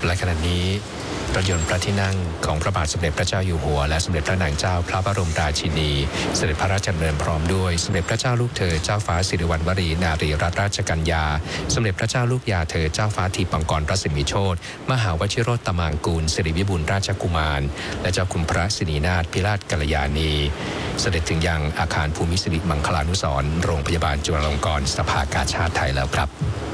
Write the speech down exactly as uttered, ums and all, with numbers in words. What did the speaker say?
และขณะนี้รถยนต์พระที่นั่งของพระบาทสมเด็จพระเจ้าอยู่หัวและสมเด็จพระนางเจ้าพระบรมราชินีเสด็จพระราชดำเนินพร้อมด้วยสมเด็จพระเจ้าลูกเธอเจ้าฟ้าสิริวัณวรีนารีรัตนราชกัญญาสมเด็จพระเจ้าลูกยาเธอเจ้าฟ้าทีปังกรรัศมีโชติมหาวชิโรตมางกูลสิริวิบูลย์ราชกุมารและเจ้าคุณพระสินีนาถพิราชกัลยาณีเสด็จถึงยังอาคารภูมิสิริมังคลานุสรณ์โรงพยาบาลจุฬาลงกรณ์สภากาชาดไทยแล้วครับ